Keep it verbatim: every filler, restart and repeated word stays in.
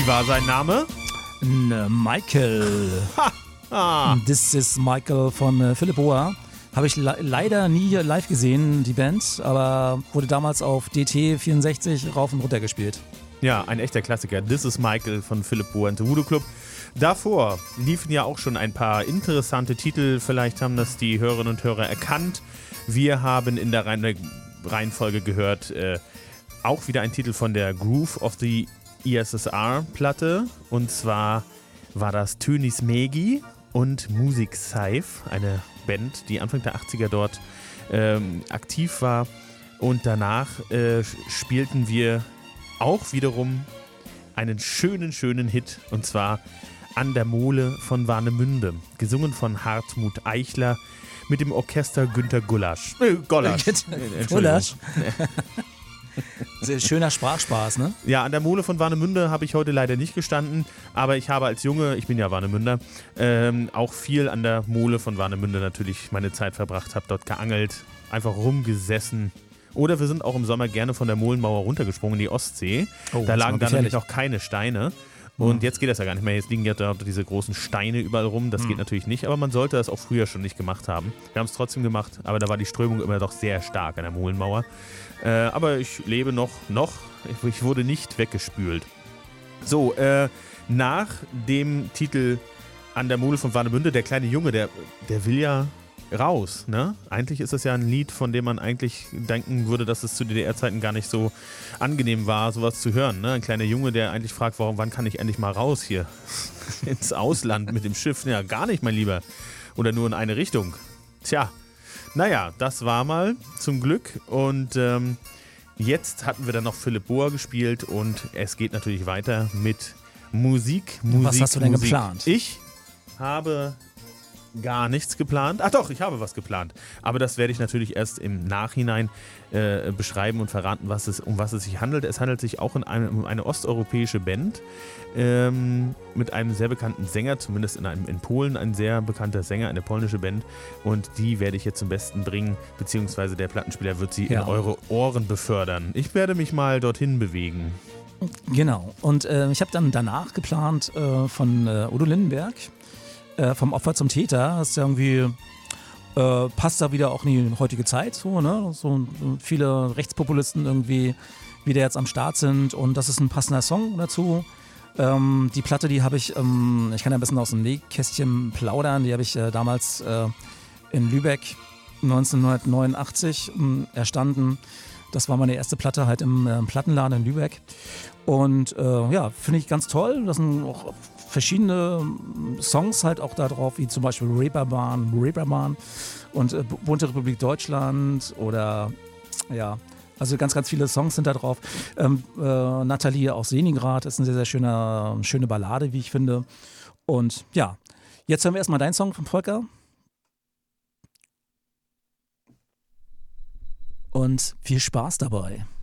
Wie war sein Name? N- Michael. Ha! Ah. This is Michael von äh, Philipp Boa. Habe ich le- leider nie live gesehen, die Band, aber wurde damals auf D T vierundsechzig rauf und runter gespielt. Ja, ein echter Klassiker. This is Michael von Philipp Boa und The Voodoo Club. Davor liefen ja auch schon ein paar interessante Titel. Vielleicht haben das die Hörerinnen und Hörer erkannt. Wir haben in der Reihen- Reihenfolge gehört, äh, auch wieder ein Titel von der Groove of the E S S R-Platte. Und zwar war das Tönis Megi und Musik Saif, eine Band, die Anfang der achtziger dort ähm, aktiv war. Und danach äh, spielten wir auch wiederum einen schönen, schönen Hit. Und zwar An der Mole von Warnemünde. Gesungen von Hartmut Eichler mit dem Orchester Günter Gullasch. Äh, Gollasch. Gullasch. Sehr schöner Sprachspaß, ne? Ja, an der Mole von Warnemünde habe ich heute leider nicht gestanden, aber ich habe als Junge, ich bin ja Warnemünder, ähm, auch viel an der Mole von Warnemünde natürlich meine Zeit verbracht, habe dort geangelt, einfach rumgesessen. Oder wir sind auch im Sommer gerne von der Molenmauer runtergesprungen in die Ostsee. Oh, da lagen dann dann nämlich noch keine Steine. Und mhm. jetzt geht das ja gar nicht mehr. Jetzt liegen ja da diese großen Steine überall rum. Das mhm. geht natürlich nicht, aber man sollte das auch früher schon nicht gemacht haben. Wir haben es trotzdem gemacht, aber da war die Strömung immer doch sehr stark an der Molenmauer. Äh, aber ich lebe noch, noch. Ich, ich wurde nicht weggespült. So, äh, nach dem Titel An der Mole von Warnemünde, der kleine Junge, der, der will ja raus, ne? Eigentlich ist das ja ein Lied, von dem man eigentlich denken würde, dass es zu D D R-Zeiten gar nicht so angenehm war, sowas zu hören, ne? Ein kleiner Junge, der eigentlich fragt, warum, wann kann ich endlich mal raus hier ins Ausland mit dem Schiff? Ja, gar nicht, mein Lieber. Oder nur in eine Richtung. Tja, naja, das war mal zum Glück. Und ähm, jetzt hatten wir dann noch Philipp Boa gespielt und es geht natürlich weiter mit Musik, Musik, Was hast du denn Musik. geplant? Ich habe gar nichts geplant. Ach doch, ich habe was geplant. Aber das werde ich natürlich erst im Nachhinein äh, beschreiben und verraten, was es, um was es sich handelt. Es handelt sich auch in eine, um eine osteuropäische Band ähm, mit einem sehr bekannten Sänger, zumindest in, einem, in Polen ein sehr bekannter Sänger, eine polnische Band. Und die werde ich jetzt zum Besten bringen, beziehungsweise der Plattenspieler wird sie ja. in eure Ohren befördern. Ich werde mich mal dorthin bewegen. Genau. Und äh, ich habe dann danach geplant äh, von äh, Udo Lindenberg, Äh, vom Opfer zum Täter. Das ist ja irgendwie, äh, passt da wieder auch in die heutige Zeit, so, ne? So viele Rechtspopulisten irgendwie wieder jetzt am Start sind und das ist ein passender Song dazu. Ähm, die Platte, die habe ich, ähm, ich kann ja ein bisschen aus dem Nähkästchen plaudern, die habe ich äh, damals äh, in Lübeck neunzehnhundertneunundachtzig äh, erstanden. Das war meine erste Platte halt im äh, Plattenladen in Lübeck. Und äh, ja, finde ich ganz toll. Das sind auch verschiedene Songs halt auch da drauf, wie zum Beispiel Reeperbahn, Reeperbahn und äh, Bunte Republik Deutschland oder ja, also ganz, ganz viele Songs sind da drauf. Ähm, äh, Nathalie aus Leningrad ist eine sehr, sehr schöne, schöne Ballade, wie ich finde. Und ja, jetzt hören wir erstmal deinen Song von Volker. Und viel Spaß dabei.